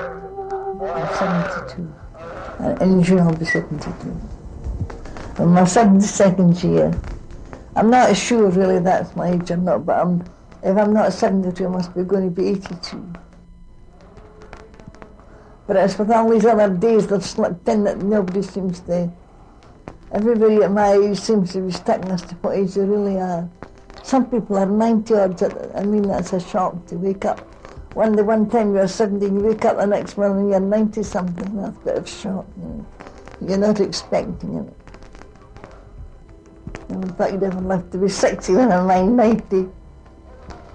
I'm 72. And in June I'll be 72. In my 72nd year. I'm not sure really that's my age or not, but if I'm not 72, I must be going to be 82. But it's with all these other days that have slipped in that nobody seems to, everybody at my age seems to be sticking as to what age they really are. Some people are 90 odds, I mean that's a shock to wake up. The one time you're 70 and you wake up the next morning and you're 90 something, that's a bit of shock. You're not expecting it. In fact, you'd never live to be 60 when I'm 90.